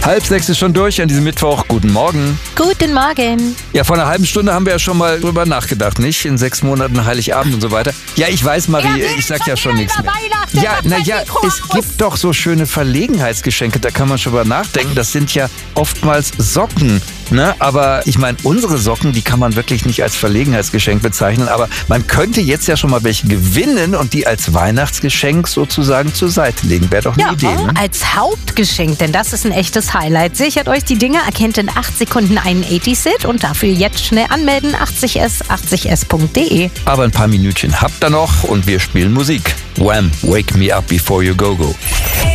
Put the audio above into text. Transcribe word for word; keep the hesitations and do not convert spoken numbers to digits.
Halb sechs ist schon durch an diesem Mittwoch. Guten Morgen. Guten Morgen. Ja, vor einer halben Stunde haben wir ja schon mal drüber nachgedacht, nicht? In sechs Monaten Heiligabend und so weiter. Ja, ich weiß, Marie, ich sag ja schon nichts mehr. Ja, naja, es gibt doch so schöne Verlegenheitsgeschenke, da kann man schon drüber nachdenken. Das sind ja oftmals Socken, ne? Aber ich meine, unsere Socken, die kann man wirklich nicht als Verlegenheitsgeschenk bezeichnen. Aber man könnte jetzt ja schon mal welche gewinnen und die als Weihnachtsgeschenk sozusagen zur Seite legen. Wäre doch eine Ja, Idee, ne? als Hauptgeschenk, denn das ist ein echtes Highlight. Sichert euch die Dinge, erkennt in acht Sekunden einen achtzig-Sit und dafür jetzt schnell anmelden. achtzig s, achtzig s punkt de. Aber ein paar Minütchen habt ihr noch und wir spielen Musik. Wham! Wake me up before you go go.